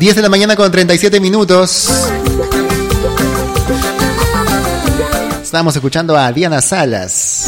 10 de la mañana con 37 minutos. Estábamos escuchando a Diana Salas,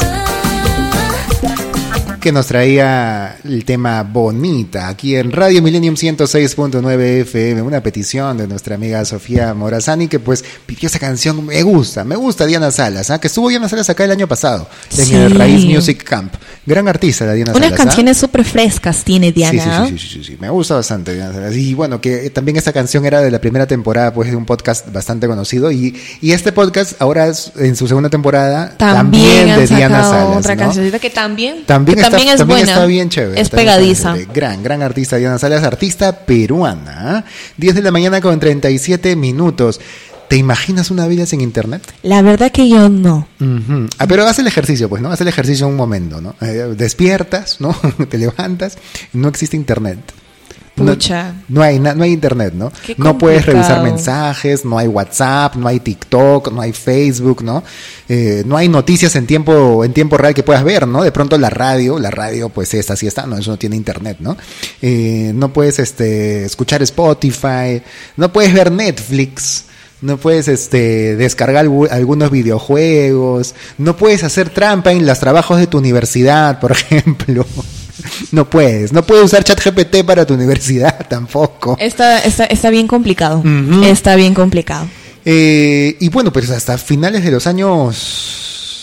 que nos traía el tema Bonita aquí en Radio Millennium 106.9 FM, una petición de nuestra amiga Sofía Morazani, que pues pidió esa canción. Me gusta Diana Salas, que estuvo Diana Salas acá el año pasado, en el Raíz Music Camp. Gran artista la Diana Salas. Unas canciones súper frescas tiene Diana. Sí, me gusta bastante Diana Salas. Y bueno, que también esta canción era de la primera temporada pues de un podcast bastante conocido, y este podcast ahora es en su segunda temporada también de Diana Salas, otra, ¿no?, cancioncita que también es también buena. Está bien chévere. Es pegadiza. Gran artista Diana Salas, artista peruana. 10 de la mañana con 37 minutos. ¿Te imaginas una vida sin internet? La verdad que yo no. Uh-huh. Pero haz el ejercicio, pues, ¿no? Haz el ejercicio un momento, ¿no? Despiertas, ¿no? Te levantas, no existe internet. Pucha. No hay internet, ¿no? No puedes revisar mensajes, no hay WhatsApp, no hay TikTok, no hay Facebook, ¿no? No hay noticias en tiempo real que puedas ver, ¿no? De pronto la radio, pues esta sí está, no, eso no tiene internet, ¿no? No puedes escuchar Spotify, no puedes ver Netflix. No puedes descargar algunos videojuegos, no puedes hacer trampa en los trabajos de tu universidad, por ejemplo. No puedes usar ChatGPT para tu universidad tampoco. Está bien complicado. Uh-huh. Está bien complicado. Y bueno, pues hasta finales de los años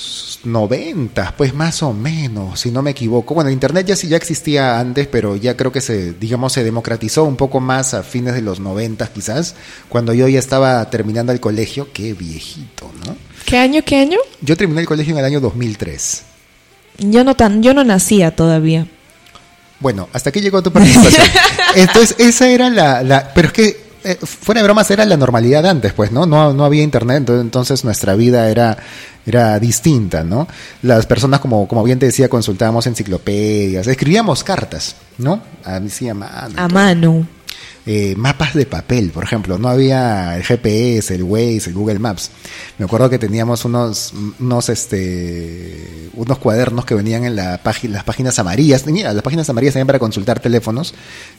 90, pues más o menos, si no me equivoco. Bueno, internet ya existía antes, pero ya creo que se democratizó un poco más a fines de los 90 quizás, cuando yo ya estaba terminando el colegio. Qué viejito, ¿no? ¿Qué año? Yo terminé el colegio en el año 2003. Yo no nacía todavía. Bueno, hasta aquí llegó tu participación. Entonces, esa era pero es que fuera de bromas, era la normalidad antes, pues, ¿no? No había internet, entonces nuestra vida era distinta, ¿no? Las personas, como bien te decía, consultábamos enciclopedias, escribíamos cartas, ¿no? A mano. Mapas de papel, por ejemplo. No había el GPS, el Waze, el Google Maps. Me acuerdo que teníamos unos cuadernos que venían en las páginas amarillas. Las páginas amarillas también para consultar teléfonos.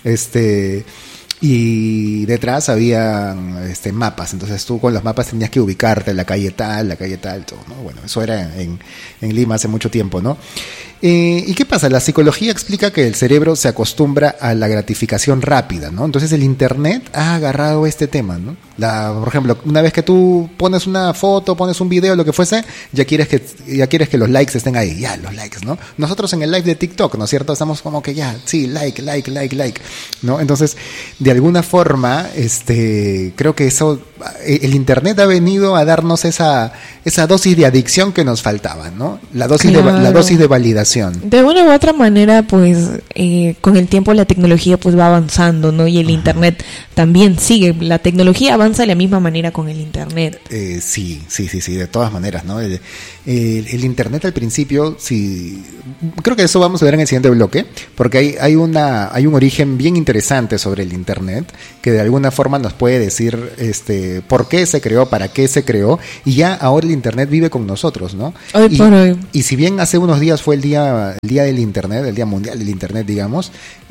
Y detrás había mapas, entonces tú con los mapas tenías que ubicarte, la calle tal, todo, ¿no? Bueno, eso era en Lima hace mucho tiempo, ¿no? ¿Y qué pasa? La psicología explica que el cerebro se acostumbra a la gratificación rápida, ¿no? Entonces el internet ha agarrado este tema, ¿no? Por ejemplo, una vez que tú pones una foto, pones un video, lo que fuese, ya quieres que los likes estén ahí, ya, los likes, ¿no? Nosotros en el live de TikTok, ¿no es cierto? Estamos como que ya, sí, like, ¿no? Entonces, de alguna forma, creo que el internet ha venido a darnos esa dosis de adicción que nos faltaba, ¿no? La dosis de validación. De una u otra manera, pues, con el tiempo la tecnología pues va avanzando, ¿no? Y el internet también sigue. La tecnología avanza de la misma manera con el internet. Sí, de todas maneras, ¿no? El internet al principio, sí, creo que eso vamos a ver en el siguiente bloque, porque hay un origen bien interesante sobre el internet que de alguna forma nos puede decir por qué se creó, para qué se creó, y ya ahora el internet vive con nosotros, ¿no? Hoy. Y si bien hace unos días fue el día del internet, el día mundial del internet, digamos,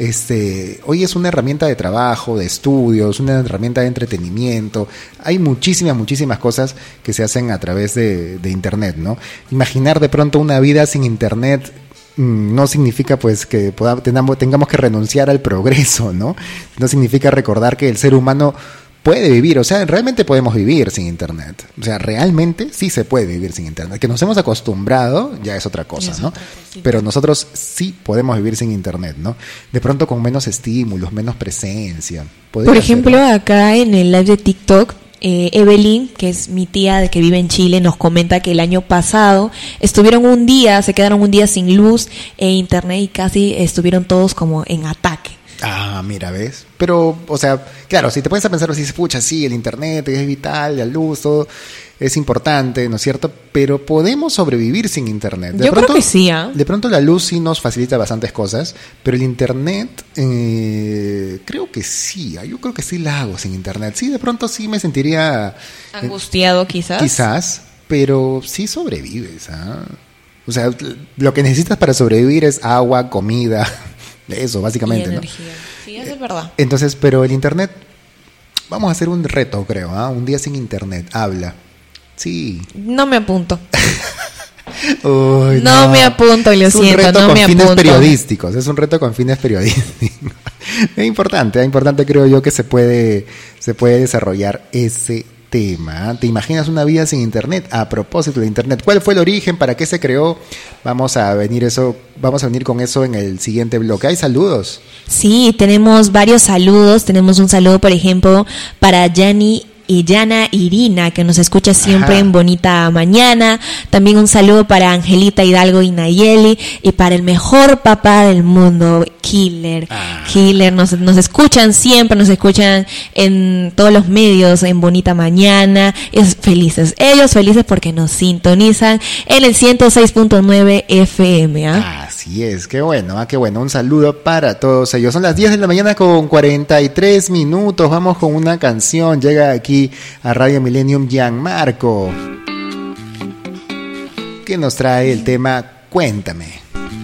hoy es una herramienta de trabajo, de estudios, una herramienta de entretenimiento. Hay muchísimas cosas que se hacen a través de internet, ¿no? Imaginar de pronto una vida sin internet no significa pues que tengamos que renunciar al progreso, ¿no? No significa recordar que el ser humano puede vivir, o sea, realmente podemos vivir sin internet. O sea, realmente sí se puede vivir sin internet. Que nos hemos acostumbrado ya es otra cosa, ¿no? Pero nosotros sí podemos vivir sin internet, ¿no? De pronto con menos estímulos, menos presencia. Por ejemplo, acá en el live de TikTok, Evelyn, que es mi tía que vive en Chile, nos comenta que el año pasado se quedaron un día sin luz e internet y casi estuvieron todos como en ataque. Ah, mira, ¿ves? Pero, o sea, claro, si te pones a pensar así, pucha, sí, el internet es vital, la luz, todo es importante, ¿no es cierto? Pero podemos sobrevivir sin internet. Yo creo que sí, ¿eh? De pronto la luz sí nos facilita bastantes cosas, pero el internet, creo que sí, yo creo que sí la hago sin internet. Sí, de pronto sí me sentiría angustiado quizás. Quizás, pero sí sobrevives, ¿ah? O sea, lo que necesitas para sobrevivir es agua, comida, eso, básicamente, y ¿no? energía. Sí, eso es verdad. Entonces, pero el internet Vamos a hacer un reto, creo, ¿ah? Un día sin internet. Habla. Sí. No me apunto. Uy, no me apunto, lo siento, no me apunto. Es un reto con fines periodísticos, es un reto con fines periodísticos. Es importante creo yo que se puede desarrollar ese tema. ¿Te imaginas una vida sin internet? A propósito de internet, ¿cuál fue el origen? ¿Para qué se creó? Vamos a venir con eso en el siguiente bloque. ¿Hay saludos? Sí, tenemos varios saludos. Tenemos un saludo, por ejemplo, para Yanni y Yana Irina, que nos escucha siempre en Bonita Mañana. También un saludo para Angelita Hidalgo y Nayeli, y para el mejor papá del mundo, Killer. Killer, nos escuchan siempre, nos escuchan en todos los medios, en Bonita Mañana. Ellos felices porque nos sintonizan en el 106.9 FM. Así es, qué bueno, qué bueno. Un saludo para todos ellos. Son las 10 de la mañana con 43 minutos. Vamos con una canción. Llega aquí a Radio Millennium Gianmarco, que nos trae el tema Cuéntame.